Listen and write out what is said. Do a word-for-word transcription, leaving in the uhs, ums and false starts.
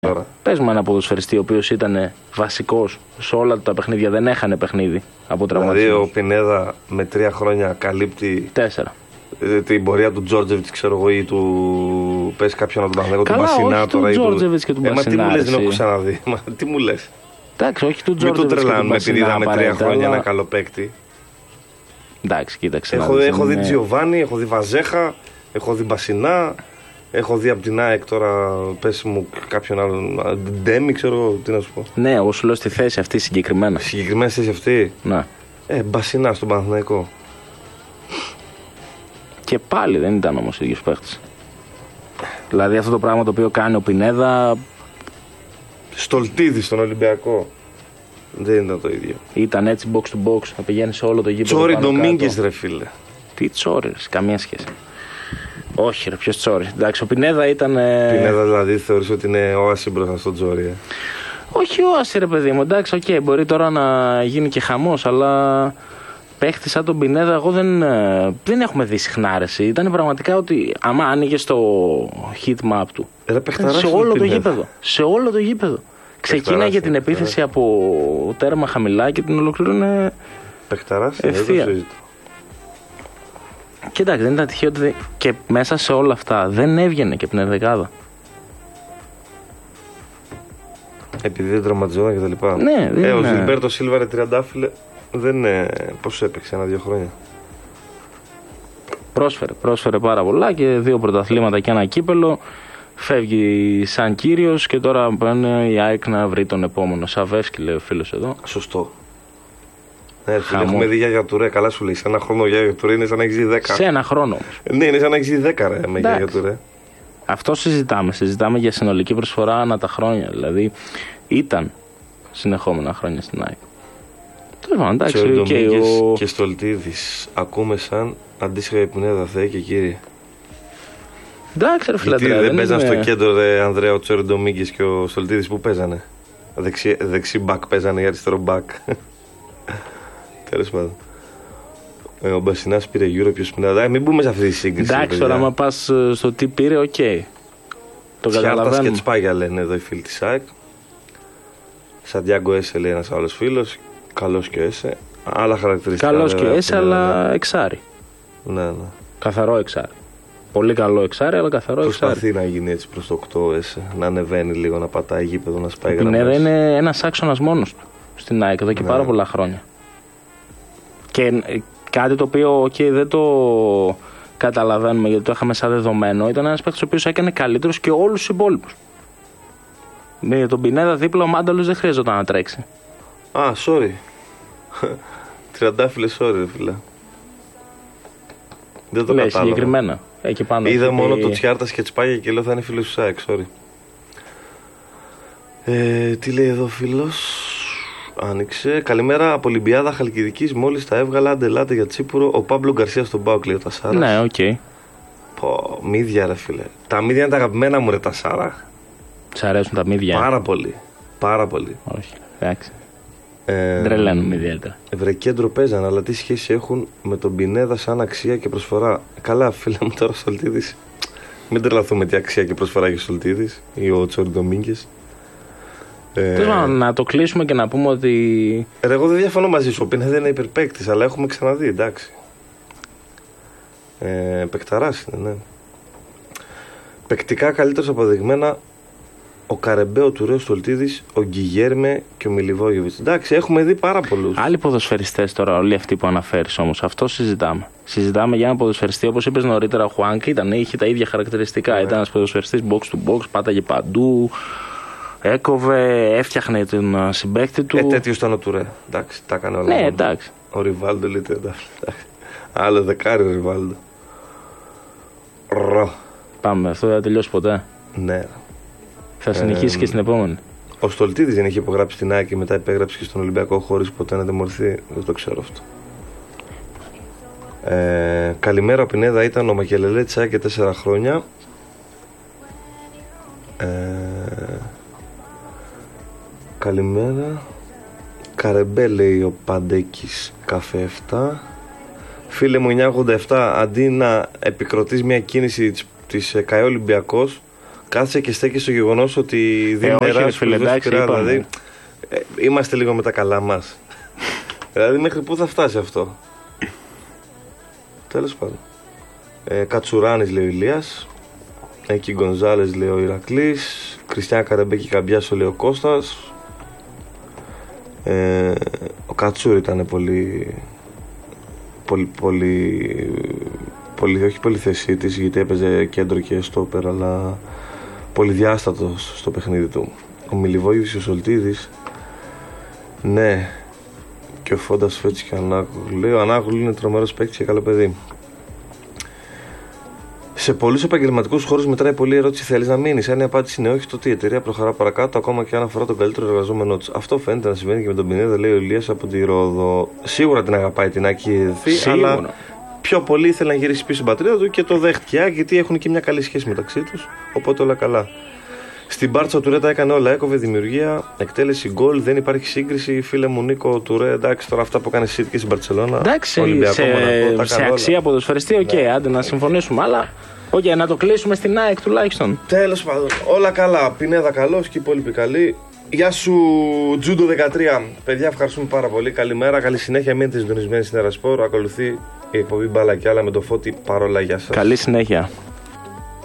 τώρα. Πες μου ένα ποδοσφαιριστή ο οποίος ήταν βασικός σε όλα τα παιχνίδια, δεν έχανε παιχνίδι από τραυματισμό. Δηλαδή ο Πινέδα με τρία χρόνια καλύπτει. Τέσσερα. Την πορεία του Τζόρτζεβιτ, ξέρω εγώ, ή του. Πες κάποιον από τον Παναθηναϊκό, του Μπασινά τώρα. Του Τζόρτζεβιτ και του Μπασινά. Ε, μα τι μου λες, δεν έχω ξαναδεί. Μα τι μου λες. Εντάξει, όχι του Τζόρτζεβιτ. Μην του τρελάνουμε επειδή είδαμε τρία χρόνια αλλά... ένα καλό παίκτη. Εντάξει, κοίταξε. Έχω, δει, έχω δει Τζιοβάνι, έχω δει Βαζέχα, έχω δει Μπασινά, έχω δει από την ΑΕΚ τώρα. Πες μου κάποιον άλλον. Ντέμι, ξέρω εγώ, τι να σου πω. Ναι, εγώ σου λέω στη θέση αυτή συγκεκριμένα. Συγκεκριμένη θέση αυτή. Ναι. Ε, Μπασινά στον Παναθηναϊκό. Και πάλι δεν ήταν όμως ο ίδιος παίχτης. Δηλαδή αυτό το πράγμα το οποίο κάνει ο Πινέδα. Στολτίδη στον Ολυμπιακό. Δεν ήταν το ίδιο. Ήταν έτσι box to box, θα πηγαίνει σε όλο το γήπεδο. Τσόρι Ντομίνγκες, ρε φίλε. Τι Τσόρι, καμία σχέση. Όχι, ρε, ποιος Τσόρι. Εντάξει, ο Πινέδα ήταν. Πινέδα δηλαδή θεωρείς ότι είναι όαση μπροστά στον Τσόρι. Ε? Όχι όαση, ρε παιδί μου. Εντάξει, οκ, okay, μπορεί τώρα να γίνει και χαμός, αλλά. Παίχτη σαν τον Πινέδα, εγώ δεν, δεν έχουμε δει συχνά αρέσει. Ήταν πραγματικά ότι άμα άνοιγε το heat map του. Έλα, σε όλο το γήπεδο. Σε όλο το γήπεδο. Ξεκίναγε την επίθεση από τέρμα χαμηλά και την ολοκλήρωνε. Παιχταράς, ευθεία. Κοίταξε, δεν ήταν τυχαίο ότι και μέσα σε όλα αυτά δεν έβγαινε και από την ενδεκάδα. Επειδή δεν τραυματιζόταν και τα λοιπά. Ναι, δεν ε, είναι... ο Ζιλμπέρτο Σίλβα ρε τριαντάφυλλε. Δεν είναι. Πώς έπαιξε ένα-δύο χρόνια. Πρόσφερε, πρόσφερε πάρα πολλά και δύο πρωταθλήματα και ένα κύπελο. Φεύγει σαν κύριος και τώρα παίρνει η ΑΕΚ να βρει τον επόμενο. Σαβεύσκι, λέει ο φίλος εδώ. Σωστό. Ναι, έχουμε δει Γιάγια Τουρέ. Καλά σου λέει. Σε ένα χρόνο ο Γιάγια Τουρέ είναι σαν να έχει ζει δέκα. Σε ένα χρόνο όμως. Ναι, είναι σαν να έχει ζει δέκα ρε, με Γιάγια Τουρέ. Αυτό συζητάμε. Συζητάμε για συνολική προσφορά ανά τα χρόνια. Δηλαδή ήταν συνεχόμενα χρόνια στην ΑΕΚ. Και ο Ντομίνγκες ο... και Στολτίδης ακούμε σαν αντίστοιχα η Πινέδα, Θεέ και Κύριε. Εντάξει, ρε φιλατρέ. Γιατί δεν παίζαν στο κέντρο, ρε Ανδρέα, ο Τσόρι Ντομίνγκες και ο Στολτίδης που παίζανε. Δεξί, δεξί μπακ παίζανε ή αριστερό μπακ. Τέλος πάντων. Ε, ο Μπασινάς πήρε γύρω ποιος Πινέδα. Μην μπούμε σε αυτή τη σύγκριση. Εντάξει, τώρα άμα πας στο τι πήρε, οκ. Okay. Το καταλαβαίνουμε. Τσιάρτας και Τσπάγια λένε εδώ οι φίλοι της ΑΕΚ. Σαντιάγκο Έσε λέει ένας άλλος φίλος. Καλός και ο Έσε. Άλλα χαρακτηριστικά. Καλός και ο Έσε, αλλά ναι. Εξάρι. Ναι, ναι. Καθαρό εξάρι. Πολύ καλό εξάρι, αλλά καθαρό εξάρι. Προσπαθεί να γίνει έτσι προς το οκτώ Έσε. Να ανεβαίνει λίγο, να πατάει γήπεδο, να σπάει γραμμές. Η Πινέδα είναι ένας άξονας μόνος του στην ΑΕΚ εδώ και ναι. πάρα πολλά χρόνια. Και κάτι το οποίο okay, δεν το καταλαβαίνουμε γιατί το είχαμε σαν δεδομένο. Ήταν ένας παίκτης ο οποίος έκανε καλύτερος και όλους τους υπόλοιπους. Με τον Πινέδα δίπλα ο Μάνταλος δεν χρειαζόταν να τρέξει. Α, sorry. Τριαντάφυλλε, sorry, ρε φίλε. Δεν το λέει, κατάλαβα. Συγκεκριμένα. Εκεί πάνω είδα εκεί μόνο και... το Τσιάρτας και Τσπάγια και λέω θα είναι φίλος του ΣΑΕΚ, sorry. Ε, τι λέει εδώ φίλος. Άνοιξε. Καλημέρα από Ολυμπιάδα Χαλκιδικής. Μόλις τα έβγαλα, αντελάτε για Τσίπουρο. Ο Πάμπλο Γκαρσία στον Πάοκ, λέει ο Τασάρας. Ναι, οκ. Okay. Πω, μύδια, ρε φίλε. Τα μύδια είναι τα αγαπημένα μου, ρε Τασάρα. Σ' αρέσουν τα μύδια. Πάρα πολύ. Πάρα πολύ. Όχι, εντάξει. Ε, Τρελαίνουμε ιδιαίτερα. Βρε κέντρο παίζαν, αλλά τι σχέση έχουν με τον Πινέδα σαν αξία και προσφορά. Καλά, φίλε μου, τώρα ο Στολτίδης. Μην τρελαθούμε τι αξία και προσφορά έχει ο Στολτίδης ή ο Τσόρι Ντομίνγκες. Ε, να το κλείσουμε και να πούμε ότι. Ρε, εγώ δεν διαφωνώ μαζί σου. Ο Πινέδα είναι υπερπαίκτης, αλλά έχουμε ξαναδεί, εντάξει. Ε, παικταράς είναι, ναι. Παικτικά καλύτερος αποδειγμένα ο Καρεμπέ, ο Τουρέ, ο Στολτίδης, ο Γκιγέρμε και ο Μιλιβόγεβιτς. Εντάξει, έχουμε δει πάρα πολλούς. Άλλοι ποδοσφαιριστές τώρα, όλοι αυτοί που αναφέρεις όμως, αυτό συζητάμε. Συζητάμε για ένα ποδοσφαιριστή, όπως είπες νωρίτερα, ο Χουάνκ ήταν, είχε τα ίδια χαρακτηριστικά. Yeah. Ήταν ένας ποδοσφαιριστής box to box, πάταγε παντού, έκοβε, έφτιαχνε τον συμπαίκτη του. Ε, τέτοιος ήταν ο Τουρέ. Εντάξει, τα έκανε όλα. Ναι, εντάξει. Ο Ριβάλντο λέει εντάξει. Άλλο δεκάρι ο Ριβάλντο. Ρο. Πάμε, αυτό δεν θα τελειώσει ποτέ. Ναι. Θα συνεχίσει ε, και στην επόμενη. Ο Στολτίδης δεν είχε υπογράψει στην ΑΕΚ και μετά υπέγραψε και στον Ολυμπιακό χωρίς ποτέ να τιμωρηθεί. Δεν το ξέρω αυτό. Ε, καλημέρα, ο Πινέδα ήταν ο Μακελελέ της ΑΕΚ και τέσσερα χρόνια. Ε, καλημέρα. Καρεμπέ, λέει ο Παντέκης Καφέ επτά. Φίλε μου εννιακόσια ογδόντα επτά, αντί να επικροτείς μια κίνηση της, της ΚΑΕ Ολυμπιακός, κάθεσαι και στέκεις στο γεγονός ότι δίνει ε, νερά όχι, φίλε, εντάξει, δηλαδή, ε, είμαστε λίγο με τα καλά μας. Δηλαδή μέχρι πού θα φτάσει αυτό. Τέλος πάντων. Ε, Κατσουράνης λέει ο Ηλίας. Εκεί Γκονζάλες λέει ο Ηρακλής. Κριστιαν Καρεμπέκη Καμπιάσο λέει ο Κώστας. Ε, ο Κατσούρ ήταν πολύ, πολύ, πολύ, πολύ όχι πολυθεσίτης, γιατί έπαιζε κέντρο και στόπερ, αλλά πολυδιάστατος στο παιχνίδι του. Ο Μιλιβόγιος και ο Σολτίδης, ναι, και ο Φόντας Φέτσι και ο Ανάγουλου. Λέει, ο Ανάγουλου είναι τρομερός παίκτης και καλό παιδί. Σε πολλούς επαγγελματικούς χώρους μετράει πολύ η ερώτηση: θέλεις να μείνεις? Αν η απάντηση είναι όχι, τότε η εταιρεία προχωρά παρακάτω, ακόμα και αν αφορά τον καλύτερο εργαζόμενό της. Αυτό φαίνεται να συμβαίνει και με τον Πινέδα, λέει ο Ηλίας από τη Ρόδο. Σίγουρα την αγαπάει την Άκη, αλλά πιο πολύ ήθελε να γυρίσει πίσω στην πατρίδα του και το δέχτηκε, γιατί έχουν και μια καλή σχέση μεταξύ τους. Οπότε όλα καλά. Στην Μπάρτσα ο Τουρέ τα έκανε όλα. Έκοβε δημιουργία, εκτέλεση γκολ. Δεν υπάρχει σύγκριση. Φίλε μου Νίκο Τουρέ, εντάξει, τώρα αυτά που έκανε εσύ και στην Μπαρτσελόνα. Εντάξει, σε, Μονακό, σε αξία ποδοσφαιριστή, οκ, okay, ναι. Άντε να συμφωνήσουμε. Αλλά, οκ, okay, να το κλείσουμε στην ΑΕΚ τουλάχιστον. Τέλος πάντων, όλα καλά. Πινέδα καλός και οι υπόλοιποι καλοί. Γεια σου, Τζούντο δεκατρία. Παιδιά, ευχαριστούμε πάρα πολύ. Καλημέρα, καλή συνέχεια. Μείνετε συντονισμένοι στην Ερασπόρ. Ακολουθεί η εκπομπή Μπάλα και άλλα με το Φώτη. Παρόλα, γεια σας. Καλή συνέχεια.